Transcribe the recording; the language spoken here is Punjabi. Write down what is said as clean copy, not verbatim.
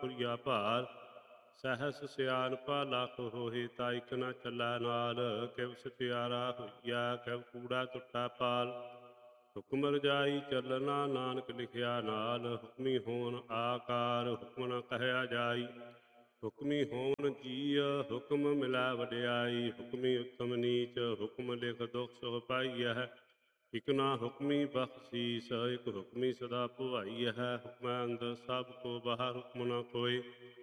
ਖੁਰੀਆ ਭਾਰ। ਸਹਸ ਸਿਆਨਪਾ ਲੱਖ ਹੋਏ ਤਾ ਇਕ ਨ ਚੱਲੈ ਨਾਲ। ਕਿਵ ਸਚਿਆਰਾ ਹੋਈਆ ਕਿਵ ਕੂੜਾ ਟੁੱਟਾ ਪਾਲ। ਹੁਕਮ ਰਜਾਈ ਚੱਲਣਾ ਨਾਨਕ ਲਿਖਿਆ ਨਾਲ। ਹੁਕਮੀ ਹੋਣ ਆਕਾਰ ਹੁਕਮ ਨ ਕਹਿਆ ਜਾਈ। ਹੁਕਮੀ ਹੋਣ ਜੀਅ ਹੁਕਮ ਮਿਲੈ ਵਡਿਆਈ। ਹੁਕਮੀ ਉਤਮ ਨੀਚ ਹੁਕਮ ਲਿਖ ਦੁਖ ਸੁਖ ਪਾਈਐ। ਇਕ ਨਾ ਹੁਕਮੀ ਬਖਸ਼ੀਸ ਇਕ ਹੁਕਮੀ ਸਦਾ ਭਵਾਈਐ। ਹੁਕਮੈ ਅੰਦਰ ਸਭ ਕੋ ਬਾਹਰ ਹੁਕਮ ਨ ਕੋਇ।